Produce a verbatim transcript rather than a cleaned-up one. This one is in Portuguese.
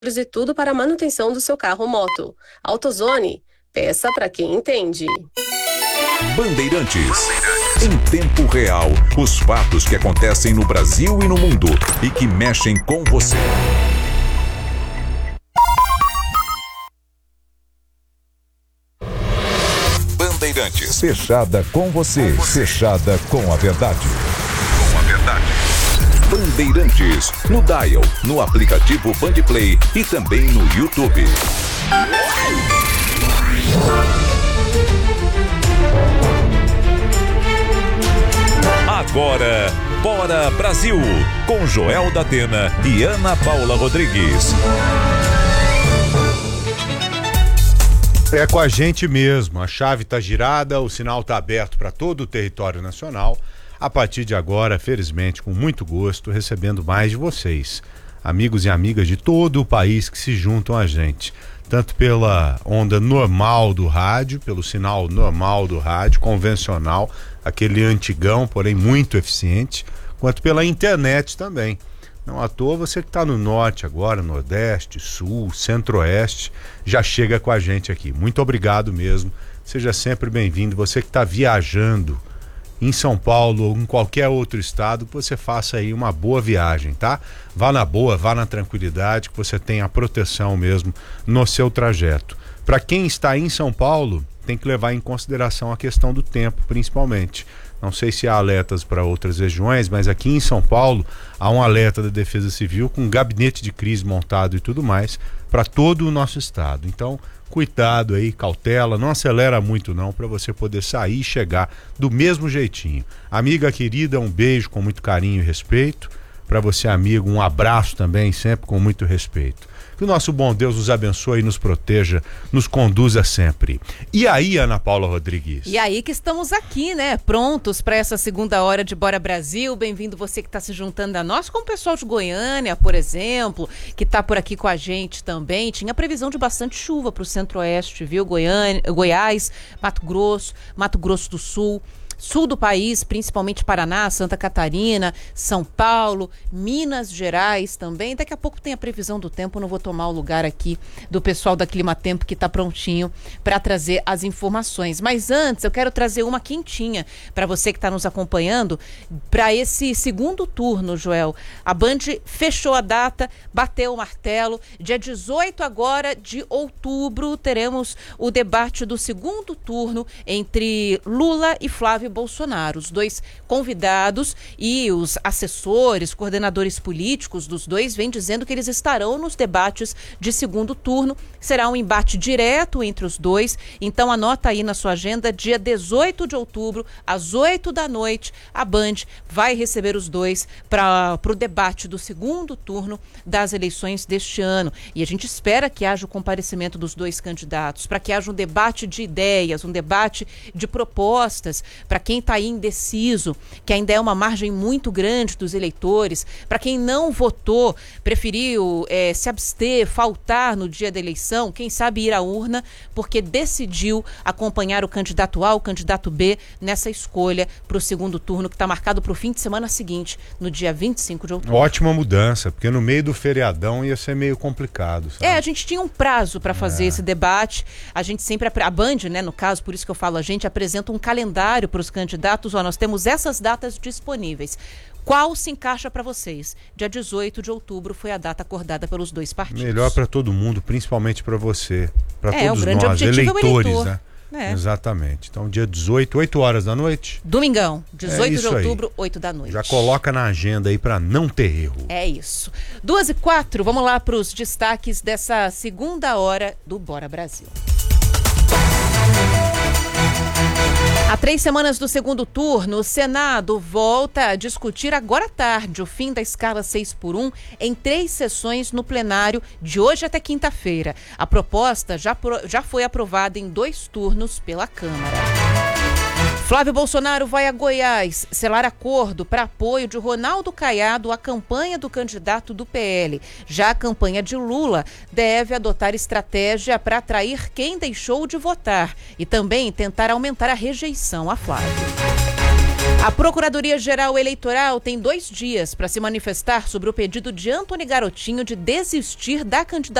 e tudo para a manutenção do seu carro ou moto. AutoZone, peça para quem entende. Bandeirantes. Em tempo real, os fatos que acontecem no Brasil e no mundo e que mexem com você. Bandeirantes. Fechada com você, fechada com a verdade. Com a verdade. Bandeirantes, no Dial, no aplicativo Bandplay e também no YouTube. Agora, Bora Brasil, com Joel da Atena e Ana Paula Rodrigues. É com a gente mesmo, a chave está girada, o sinal está aberto para todo o território nacional. A partir de agora, felizmente, com muito gosto, recebendo mais de vocês, amigos e amigas de todo o país que se juntam a gente, tanto pela onda normal do rádio, pelo sinal normal do rádio, convencional, aquele antigão, porém muito eficiente, quanto pela internet também. Não à toa, você que está no norte agora, nordeste, sul, centro-oeste, já chega com a gente aqui. Muito obrigado mesmo, seja sempre bem-vindo. Você que está viajando em São Paulo ou em qualquer outro estado, que você faça aí uma boa viagem, tá? Vá na boa, vá na tranquilidade, que você tenha a proteção mesmo no seu trajeto. Para quem está em São Paulo, tem que levar em consideração a questão do tempo, principalmente. Não sei se há alertas para outras regiões, mas aqui em São Paulo há um alerta da Defesa Civil com um gabinete de crise montado e tudo mais para todo o nosso estado. Então, cuidado aí, cautela, não acelera muito não, para você poder sair e chegar do mesmo jeitinho. Amiga querida, um beijo com muito carinho e respeito. Para você, amigo, um abraço também, sempre com muito respeito. Que o nosso bom Deus nos abençoe e nos proteja, nos conduza sempre. E aí, Ana Paula Rodrigues? E aí que estamos aqui, né? Prontos para essa segunda hora de Bora Brasil. Bem-vindo você que está se juntando a nós, com o pessoal de Goiânia, por exemplo, que está por aqui com a gente também. Tinha previsão de bastante chuva para o centro-oeste, viu? Goiânia, Goiás, Mato Grosso, Mato Grosso do Sul. Sul do país, principalmente Paraná, Santa Catarina, São Paulo, Minas Gerais também. Daqui a pouco tem a previsão do tempo, não vou tomar o lugar aqui do pessoal da Climatempo que está prontinho para trazer as informações. Mas antes, eu quero trazer uma quentinha para você que está nos acompanhando para esse segundo turno, Joel. A Band fechou a data, bateu o martelo. Dia dezoito agora de outubro teremos o debate do segundo turno entre Lula e Flávio Bolsonaro. Os dois convidados e os assessores, coordenadores políticos dos dois vêm dizendo que eles estarão nos debates de segundo turno. Será um embate direto entre os dois. Então anota aí na sua agenda, dia dezoito de outubro, às oito da noite, a Band vai receber os dois para o debate do segundo turno das eleições deste ano. E a gente espera que haja o comparecimento dos dois candidatos, para que haja um debate de ideias, um debate de propostas, para quem está aí indeciso, que ainda é uma margem muito grande dos eleitores, para quem não votou, preferiu é, se abster, faltar no dia da eleição, quem sabe ir à urna, porque decidiu acompanhar o candidato A, o candidato B, nessa escolha para o segundo turno, que está marcado para o fim de semana seguinte, no dia vinte e cinco de outubro. Ótima mudança, porque no meio do feriadão ia ser meio complicado, sabe? É, a gente tinha um prazo para fazer é. esse debate, a gente sempre, a Band, né, no caso, por isso que eu falo, a gente apresenta um calendário para os candidatos. Ó, nós temos essas datas disponíveis. Qual se encaixa para vocês? Dia dezoito de outubro foi a data acordada pelos dois partidos. Melhor para todo mundo, principalmente para você, para é, todos o grande nós, objetivo eleitores, é o eleitor. né? É. Exatamente. Então, dia dezoito, oito horas da noite. Domingão, dezoito é de outubro, aí. oito da noite. Já coloca na agenda aí para não ter erro. É isso. duas e quatro, vamos lá para os destaques dessa segunda hora do Bora Brasil. Há três semanas do segundo turno, o Senado volta a discutir agora à tarde o fim da escala seis por um em três sessões no plenário de hoje até quinta-feira. A proposta já, já foi aprovada em dois turnos pela Câmara. Flávio Bolsonaro vai a Goiás selar acordo para apoio de Ronaldo Caiado à campanha do candidato do P L. Já a campanha de Lula deve adotar estratégia para atrair quem deixou de votar e também tentar aumentar a rejeição a Flávio. A Procuradoria-Geral Eleitoral tem dois dias para se manifestar sobre o pedido de Antony Garotinho de desistir da candidatura